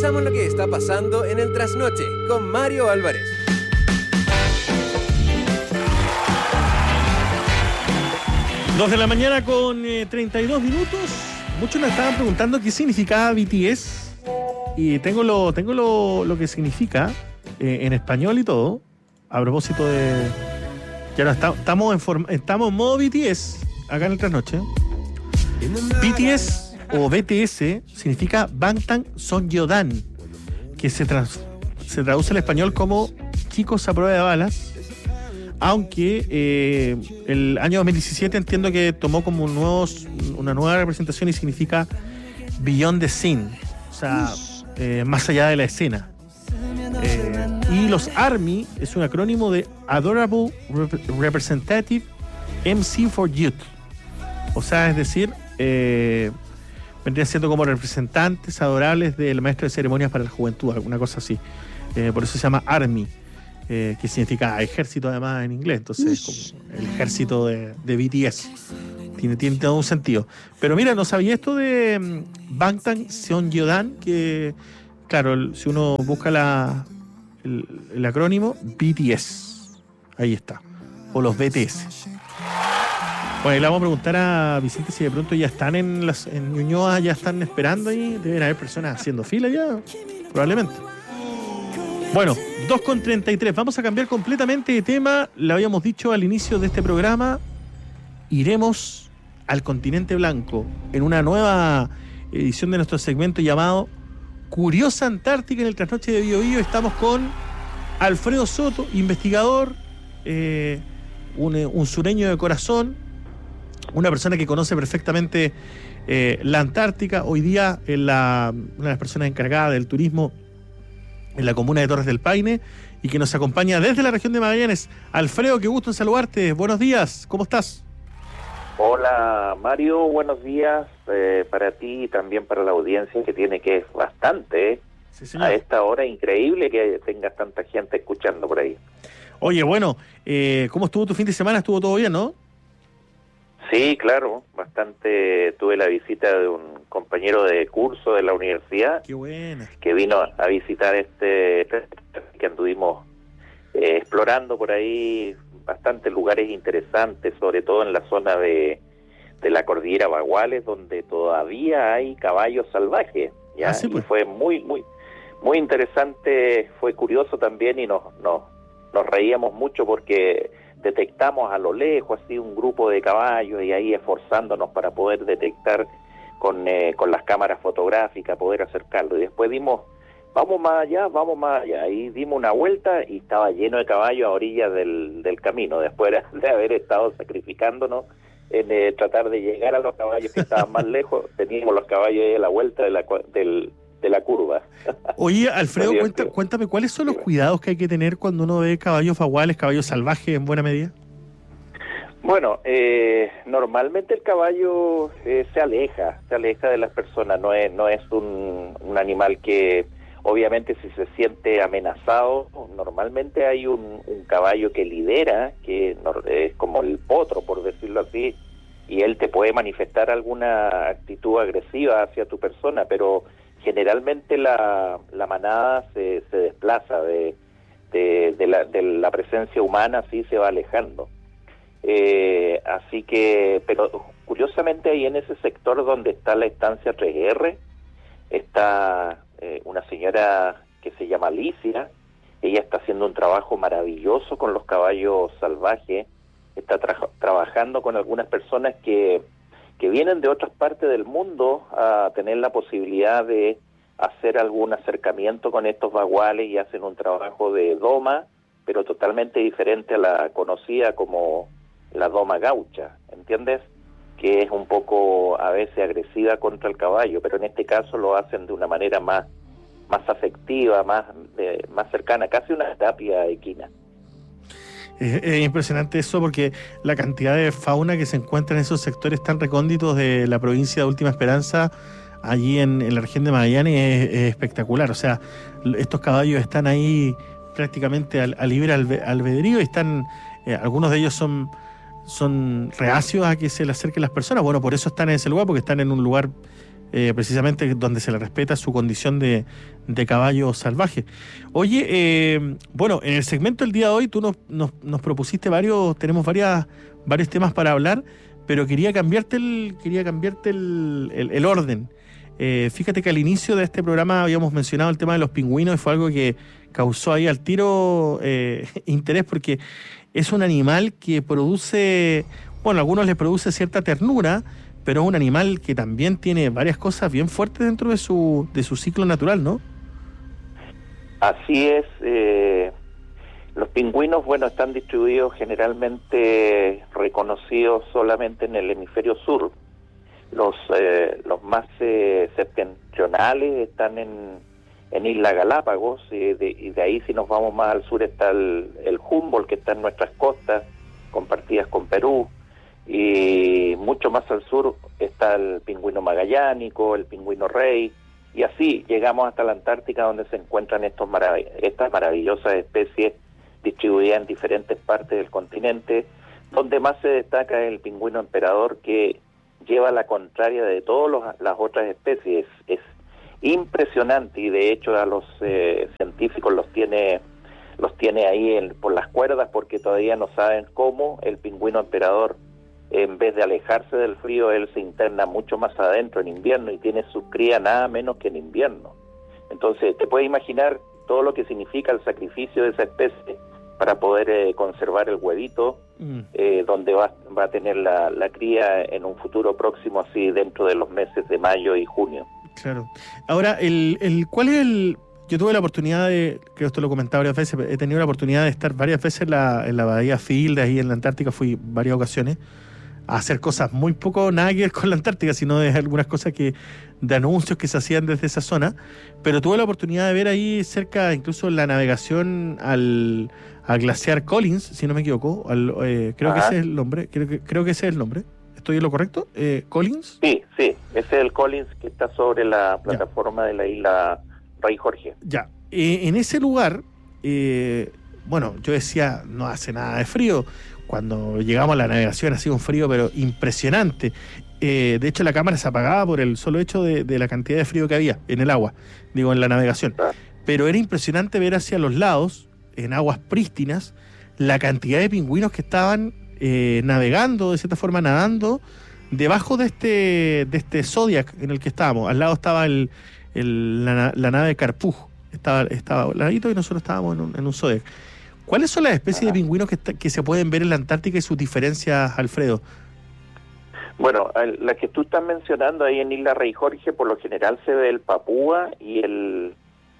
Revisamos lo que está pasando en el trasnoche con Mario Álvarez. Dos de la mañana con 32 minutos. Muchos me estaban preguntando qué significaba BTS. Y tengo lo que significa en español y todo. A propósito de que ahora estamos en modo BTS acá en el trasnoche. BTS o BTS significa Bangtan Sonyeondan, que se traduce al español como chicos a prueba de balas. Aunque el año 2017 entiendo que tomó como una nueva representación y significa Beyond the Scene, o sea, más allá de la escena. Y los ARMY es un acrónimo de Adorable Representative MC for Youth. O sea, es decir, vendrían siendo como representantes adorables del maestro de ceremonias para la juventud, alguna cosa así. Por eso se llama ARMY. Que significa ejército además en inglés, entonces como el ejército de BTS tiene todo un sentido. Pero mira, no sabía esto de Bangtan Sonyeondan, que claro, si uno busca el acrónimo BTS, ahí está, o los BTS. Bueno, le vamos a preguntar a Vicente si de pronto ya están en Ñuñoa, ya están esperando ahí, deben haber personas haciendo fila ya, probablemente. Bueno, 2:33. Vamos a cambiar completamente de tema. Le habíamos dicho al inicio de este programa, iremos al continente blanco en una nueva edición de nuestro segmento llamado Curiosa Antártica en el trasnoche de Bio Bio. Estamos con Alfredo Soto, investigador, un sureño de corazón, una persona que conoce perfectamente la Antártica. Hoy día una de las personas encargadas del turismo en la comuna de Torres del Paine y que nos acompaña desde la región de Magallanes. Alfredo, qué gusto en saludarte. Buenos días, ¿cómo estás? Hola Mario, buenos días para ti y también para la audiencia que es bastante. Sí, señor. A esta hora increíble que tengas tanta gente escuchando por ahí. Oye, bueno, ¿cómo estuvo tu fin de semana? ¿Estuvo todo bien, no? Sí, claro, bastante. Tuve la visita de un compañero de curso de la universidad. Qué buena. Que vino a visitar que anduvimos explorando por ahí bastantes lugares interesantes, sobre todo en la zona de la cordillera Baguales, donde todavía hay caballos salvajes, ¿ya? Sí, pues. Y fue muy interesante, fue curioso también y nos reíamos mucho porque detectamos a lo lejos así un grupo de caballos y ahí esforzándonos para poder detectar con las cámaras fotográficas, poder acercarlo. Y después vamos más allá, y dimos una vuelta y estaba lleno de caballos a orillas del camino, después de haber estado sacrificándonos en tratar de llegar a los caballos que estaban más lejos. Teníamos los caballos ahí a la vuelta de la curva. Oye, Alfredo, cuéntame, ¿cuáles son los cuidados que hay que tener cuando uno ve caballos baguales, caballos salvajes en buena medida? Bueno, normalmente el caballo se aleja de las personas, no es un animal que, obviamente, si se siente amenazado, normalmente hay un caballo que lidera, que es como el potro, por decirlo así, y él te puede manifestar alguna actitud agresiva hacia tu persona, pero generalmente la manada se desplaza de la presencia humana, así se va alejando. Así que, pero curiosamente ahí en ese sector donde está la estancia 3R, está una señora que se llama Alicia. Ella está haciendo un trabajo maravilloso con los caballos salvajes, está trabajando con algunas personas que vienen de otras partes del mundo a tener la posibilidad de hacer algún acercamiento con estos baguales y hacen un trabajo de doma, pero totalmente diferente a la conocida como la doma gaucha, ¿entiendes? Que es un poco a veces agresiva contra el caballo, pero en este caso lo hacen de una manera más afectiva, más cercana, casi una terapia equina. Es impresionante eso, porque la cantidad de fauna que se encuentra en esos sectores tan recónditos de la provincia de Última Esperanza, allí en la región de Magallanes, es espectacular. O sea, estos caballos están ahí prácticamente a libre albedrío y están, algunos de ellos son reacios a que se le acerquen las personas. Bueno, por eso están en ese lugar, porque están en un lugar precisamente donde se le respeta su condición de caballo salvaje. Oye, bueno, en el segmento del día de hoy tú nos propusiste tenemos varios temas para hablar, pero quería cambiarte el orden. Fíjate que al inicio de este programa habíamos mencionado el tema de los pingüinos y fue algo que causó ahí al tiro interés, porque es un animal que produce, bueno, a algunos les produce cierta ternura, pero es un animal que también tiene varias cosas bien fuertes dentro de su ciclo natural, ¿no? Así es. Los pingüinos, bueno, están distribuidos generalmente reconocidos solamente en el hemisferio sur. Los más septentrionales están en Isla Galápagos, y de ahí, si nos vamos más al sur, está el Humboldt, que está en nuestras costas, compartidas con Perú. Y mucho más al sur está el pingüino magallánico, el pingüino rey, y así llegamos hasta la Antártica, donde se encuentran estas maravillosas especies distribuidas en diferentes partes del continente. Donde más se destaca es el pingüino emperador, que lleva la contraria de todas las otras especies. Es impresionante, y de hecho a los científicos los tiene ahí por las cuerdas, porque todavía no saben cómo el pingüino emperador, en vez de alejarse del frío, él se interna mucho más adentro en invierno y tiene su cría nada menos que en invierno. Entonces, te puedes imaginar todo lo que significa el sacrificio de esa especie para poder conservar el huevito, donde va a tener la cría en un futuro próximo, así dentro de los meses de mayo y junio. Claro. Ahora, ¿cuál es el...? Yo tuve la oportunidad creo que esto lo comentaba varias veces, he tenido la oportunidad de estar varias veces en la bahía Field, ahí en la Antártica, fui varias ocasiones a hacer cosas muy poco, nada que ver con la Antártica, sino de algunas cosas de anuncios que se hacían desde esa zona, pero tuve la oportunidad de ver ahí cerca, incluso la navegación al glaciar Collins, si no me equivoco, creo que ese es el nombre, creo que ese es el nombre. ¿Estoy en lo correcto? ¿Collins? Sí, ese es el Collins, que está sobre la plataforma de la isla Rey Jorge. Ya. En ese lugar, bueno, yo decía, no hace nada de frío. Cuando llegamos a la navegación hacía un frío, pero impresionante. De hecho, la cámara se apagaba por el solo hecho de la cantidad de frío que había en el agua, digo, en la navegación. Pero era impresionante ver hacia los lados, en aguas prístinas, la cantidad de pingüinos que estaban navegando, de cierta forma nadando, debajo de este Zodiac en el que estábamos. Al lado estaba la nave Carpuj, estaba al ladito, y nosotros estábamos en un Zodiac. ¿Cuáles son las especies de pingüinos que se pueden ver en la Antártica y sus diferencias, Alfredo? Bueno, la que tú estás mencionando ahí en Isla Rey Jorge, por lo general se ve el papúa y el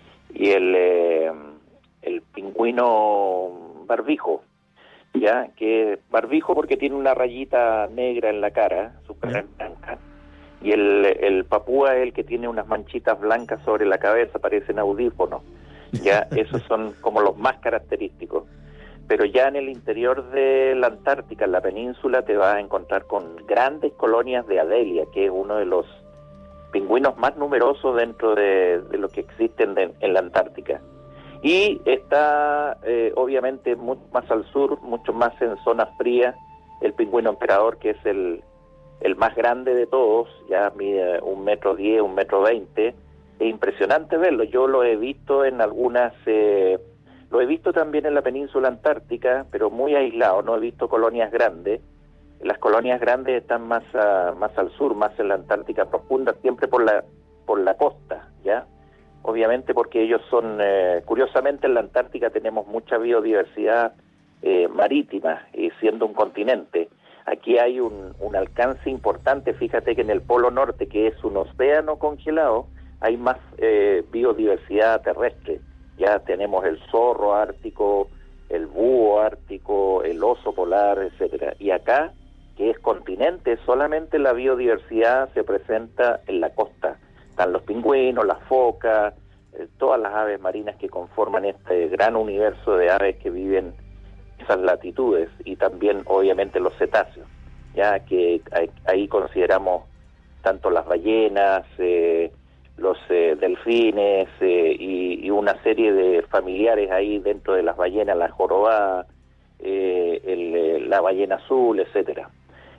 pingüino barbijo, ya, que barbijo porque tiene una rayita negra en la cara, súper blanca, y el papúa es el que tiene unas manchitas blancas sobre la cabeza, parecen audífonos. Ya, esos son como los más característicos. Pero ya en el interior de la Antártica, en la península, te vas a encontrar con grandes colonias de Adelia, que es uno de los pingüinos más numerosos dentro de lo que existen en la Antártica. Y está, obviamente, mucho más al sur, mucho más en zonas frías, el pingüino emperador, que es el más grande de todos, ya mide 1,10 metros, 1,20 metros. Es impresionante verlo. Yo lo he visto en algunas, lo he visto también en la península antártica, pero muy aislado, no he visto colonias grandes. Las colonias grandes están más al sur, más en la Antártica profunda, siempre por la costa, ¿ya? Obviamente porque ellos son, curiosamente en la Antártica tenemos mucha biodiversidad marítima, siendo un continente. Aquí hay un alcance importante. Fíjate que en el Polo Norte, que es un océano congelado, hay más biodiversidad terrestre. Ya tenemos el zorro ártico, el búho ártico, el oso polar, etcétera. Y acá, que es continente, solamente la biodiversidad se presenta en la costa. Están los pingüinos, las focas, todas las aves marinas que conforman este gran universo de aves que viven en esas latitudes, y también obviamente los cetáceos, ya que ahí consideramos tanto las ballenas, los delfines y una serie de familiares ahí dentro de las ballenas, la jorobada, la ballena azul, etcétera.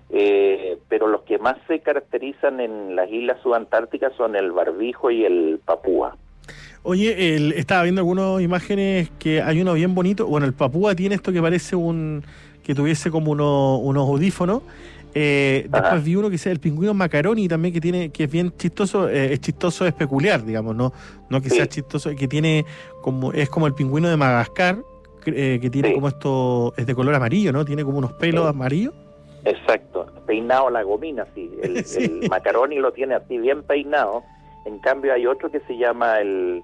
pero los que más se caracterizan en las islas subantárticas son el barbijo y el papúa. Oye, estaba viendo algunas imágenes que hay uno bien bonito. Bueno, el papúa tiene esto que parece que tuviese como unos audífonos. Después vi uno que sea el pingüino macaroni también, que es bien chistoso. Es chistoso, es peculiar, digamos, no que sea chistoso, que tiene es como el pingüino de Madagascar, que tiene como esto, es de color amarillo, ¿no? Tiene como unos pelos amarillos. Exacto, peinado a la gomina, así. El macaroni lo tiene así bien peinado. En cambio hay otro que se llama el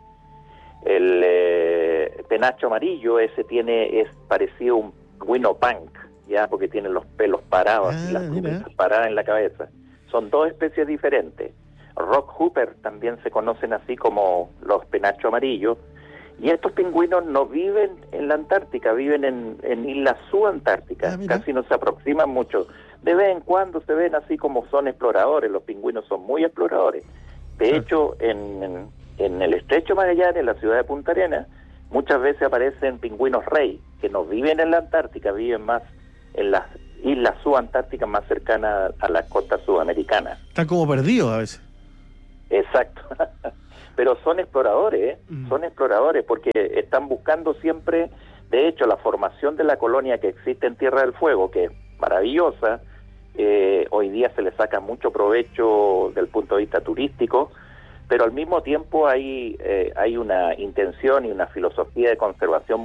penacho amarillo. Ese es parecido a un pingüino punk, ya, porque tiene los pelos parados, las plumas paradas en la cabeza. Son dos especies diferentes. Rock Hooper también se conocen así como los penachos amarillos. Y estos pingüinos no viven en la Antártica, viven en islas subantárticas, casi no se aproximan mucho. De vez en cuando se ven así como son exploradores, los pingüinos son muy exploradores. De hecho, en el estrecho Magallanes, en la ciudad de Punta Arenas, muchas veces aparecen pingüinos rey, que no viven en la Antártica, viven más en las islas subantárticas más cercanas a las costas sudamericanas. Están como perdidos a veces. Exacto. Pero son exploradores, son exploradores porque están buscando siempre, de hecho, la formación de la colonia que existe en Tierra del Fuego, que es maravillosa. Hoy día se le saca mucho provecho del punto de vista turístico, pero al mismo tiempo hay una intención y una filosofía de conservación